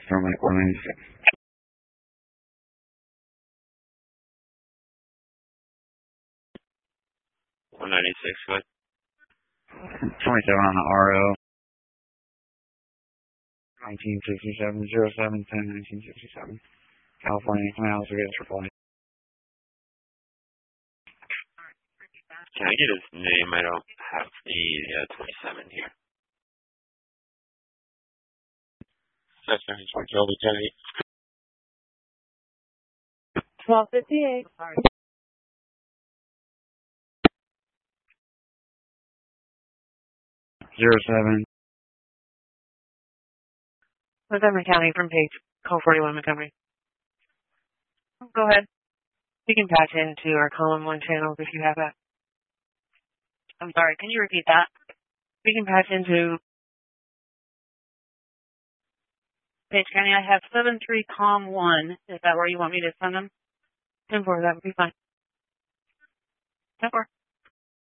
Starlight 196. 196, what? 27 on the RO. 1967, 07, 10, 1967. California, miles to get reply. Can I get his name? I don't have the 27 here. That's not his Charlie Kennedy. 1258. Sorry. 07. Montgomery County from page call 41 Montgomery. Go ahead. You can patch into our column 1 channels if you have that. I'm sorry, can you repeat that? We can patch into Page County. I have 73 COM 1. Is that where you want me to send them? 10-4, that would be fine. 10-4.